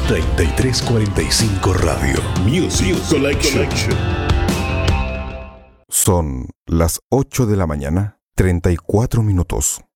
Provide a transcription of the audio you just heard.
3345 Radio Music Collection. Son las 8 de la mañana, 34 minutos.